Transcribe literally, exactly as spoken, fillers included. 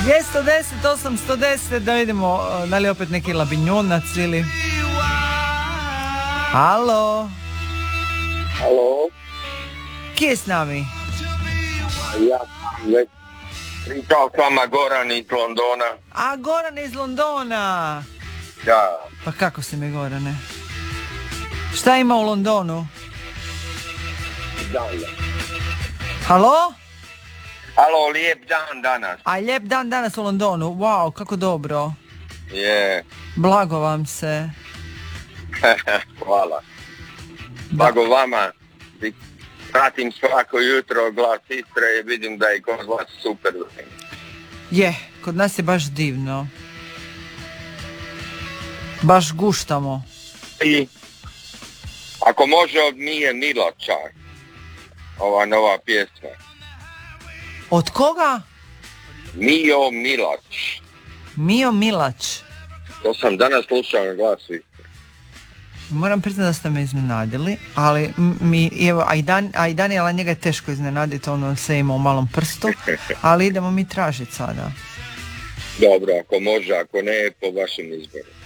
dvjesto deset, osamsto deset, da vidimo da li opet neki labinjonac ili... Halo? Halo? Ki je s nami? Ja sam već pričao s vama Goran iz Londona. A, Goran iz Londona! Da. Pa kako si mi, Gorane? Šta ima u Londonu? Dan. Halo? Halo, lijep dan danas. A lijep dan danas u Londonu, wow, kako dobro. Je. Blago vam se. Hvala. Blago vama. Pratim svako jutro Glas Istre i vidim da je kod vas super. Je, kod nas je baš divno. Baš guštamo. I ako može od Mije Milača, ova nova pjesma. Od koga? Mijo Milač. Mijo Milač. To sam danas slušao na Glasu Istre. Moram priznati da ste me iznenadili, ali mi, evo, a i, Dan, a i Danijela, njega je teško iznenaditi, ono se ima u malom prstu, ali idemo mi tražiti sada. Dobro, ako može, ako ne, po vašem izboru.